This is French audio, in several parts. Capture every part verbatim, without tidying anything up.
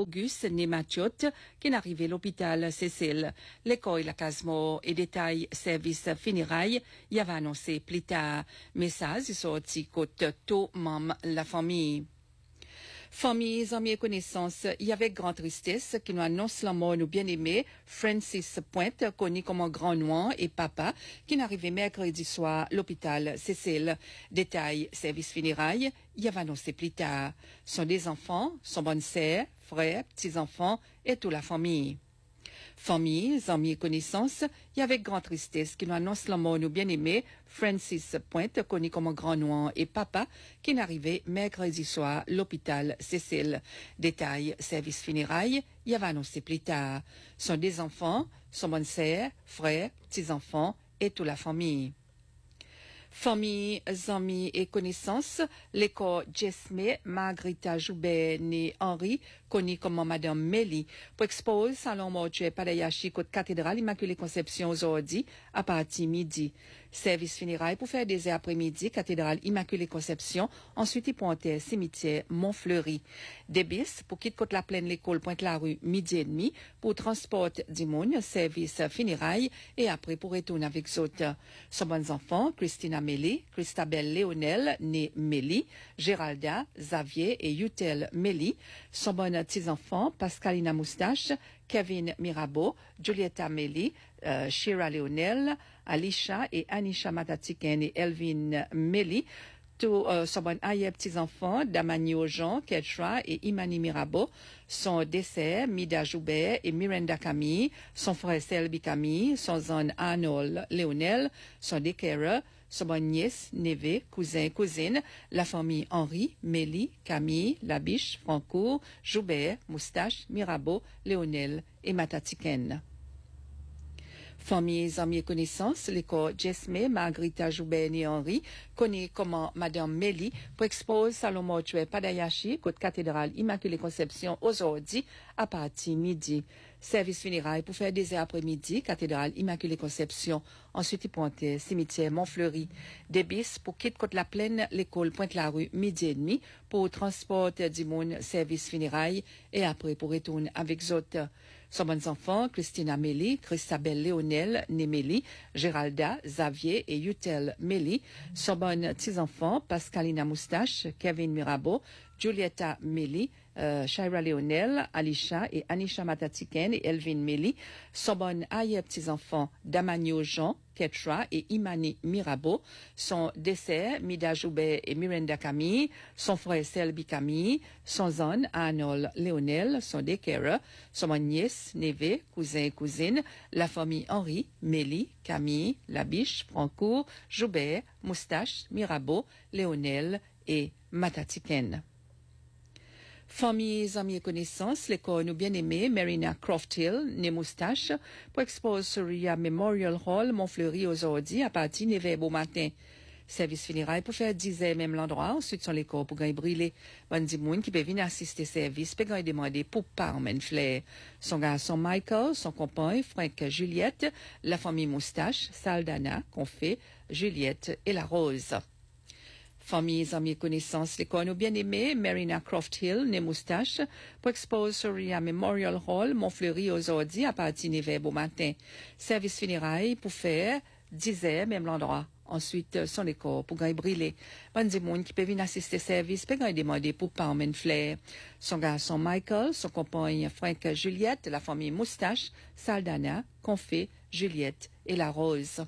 Auguste Nématiote qui est arrivé à l'hôpital Cécile. L'école la Casmo et détail service funérailles y avait annoncé plus tard. Message est sorti côté tout membre la famille. Familles, amis et connaissances, il y avait grande tristesse qui nous annonce la mort de nos bien-aimés Francis Pointe, connu comme un grand noir et papa, qui n'arrivait mercredi soir à l'hôpital Cécile. Détail, service funérailles, il y avait annoncé plus tard. Sont des enfants, son bonne sœur, frères, petits-enfants et toute la famille. Familles, amis et connaissances, il y avait grande tristesse qui nous annonce la mort de nos bien-aimés Francis Pointe, connu comme un grand noir et papa, qui n'arrivait mercredi soir à l'hôpital Cécile. Détail, service funérailles, il y avait annoncé plus tard. Sont des enfants, son bonne sœur, frères, petits-enfants et toute la famille. Famille, amis et connaissances, l'école Jesme Margarita Joubert née Henri, connue comme Madame Mélie, pour exposer salon mortuaire Padayashi côte cathédrale Immaculée Conception aujourd'hui à partir midi. Service funérailles pour faire des après-midi, cathédrale Immaculée Conception, ensuite il pointait cimetière Montfleury. Des bis pour quitter côte la plaine l'école pointe la rue midi et demi pour transport du monde, service funérailles et après pour retourner avec autres. Son bons enfants, Christina Mélie, Christabelle Léonel, née Mélie, Géralda, Xavier et Yutel Mélie, son bon petits-enfants, Pascalina Moustache, Kevin Mirabeau, Julieta Mélie, euh, Shira Léonel, Alicia et Anisha Matatiken et Elvin Mélie, tous euh, son bon aïe petits-enfants, Damanio Jean, Ketra et Imani Mirabeau, son dessert, Mida Joubert et Miranda Camille, son frère Selby Camille, son zone Arnold Léonel, son décaire, son bon nièce, neveu, cousin, cousine, la famille Henri, Mélie, Camille, Labiche, Francourt, Joubert, Moustache, Mirabeau, Léonel et Matatiken. Familles, amis et connaissances, l'école Jesme, Margarita Joubert et Henri, connue comme Madame Mélie, pour exposer salon mortuaire Padayashi, côte cathédrale Immaculée Conception aujourd'hui à partir midi. Service funérailles pour faire des après-midi, cathédrale Immaculée Conception, ensuite il pointait cimetière Montfleury. Des bis pour quitter côte la plaine, l'école pointe la rue midi et demi pour transport du monde, service funérailles et après pour retourner avec autres. Son bons enfants, Christina Mélie, Christabelle Léonel, née Mélie, Géralda, Xavier et Yutel Mélie. Son bon petits-enfants, Pascalina Moustache, Kevin Mirabeau, Julieta Mélie, euh, Shaira Léonel, Alicia et Anisha Matatiken et Elvin Mélie. Son bon aïe petits-enfants, Damanio Jean, Ketra et Imani Mirabeau, son dessert, Mida Joubert et Miranda Camille, son frère Selby Camille, son zone Arnold Léonel, son décaire, son nièce, neveu, cousin et cousine, la famille Henri, Mélie, Camille, Labiche, Francourt, Joubert, Moustache, Mirabeau, Léonel et Matatiken. Familles, amis et connaissances, l'école nous bien-aimée, Marina Croft-Hill, née Moustache, pour exposer sur la Memorial Hall, Montfleury aujourd'hui, à partir de neuf heures au matin. Service funérailles pour faire dix heures même l'endroit, ensuite sur l'école pour gagner brûler. Bon di moun qui peut venir assister service, peut gagner demander pour pas en flair. Son garçon Michael, son compagne, Frank Juliette, la famille Moustache, Saldana, Confé, Juliette et la Rose. Familles, amis et connaissances, l'école nous bien-aimée, Marina Croft-Hill, née Moustache, pour exposer sur la Memorial Hall, Montfleury aujourd'hui, à partir de neuf heures au matin. Service funérailles pour faire dix heures, même l'endroit. Ensuite, son école pour gagner brûler. Bon di moun qui peut venir assister service, peut gagner demander pour pas en flair. Son garçon Michael, son compagne Frank Juliette, la famille Moustache, Saldana, Confé, Juliette et la Rose.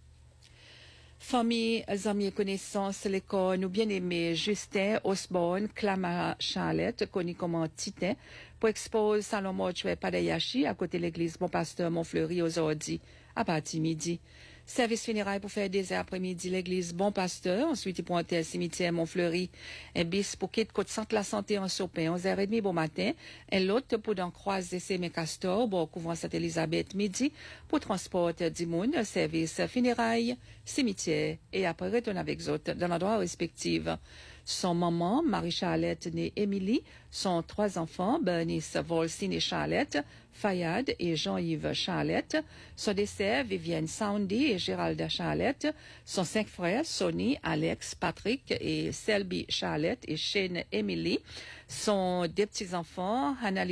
Famille, amis et connaissances, l'école, nous bien-aimés, Justin Osborne, Clamara Charlotte, connu comme Titan, pour exposer salon mortuaire Padayashi à côté de l'église Bon Pasteur Montfleury aujourd'hui, à partir midi. Service funérailles pour faire des après-midi l'église Bon Pasteur, ensuite il pointait le cimetière Montfleury. Un bis pour quitter côte centre la santé en Sopin, onze heures trente bon matin. Un l'autre pour d'en croiser ses Castor, bon couvrant Sainte-Élisabeth midi, pour transport du monde, service funérailles, cimetière, et après retourner avec autres dans l'endroit respectif. Son maman, Marie-Charlotte, née Émilie, son trois enfants, Bernice, Volsine et Charlotte, Fayad et Jean-Yves Charlotte, son dessert, Vivienne Soundy et Géralda Charlotte, son cinq frères, Sonny, Alex, Patrick et Selby Charlotte et Shane Emily, son deux petits-enfants, Hannah